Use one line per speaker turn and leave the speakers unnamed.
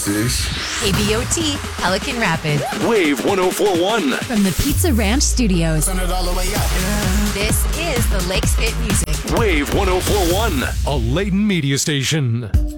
6.
KBOT, Pelican Rapids.
Wave 104.1.
From the Pizza Ranch Studios.
Turn it all the way up.
This is the Lakes Fit Music.
Wave 104.1.
A Layton media station.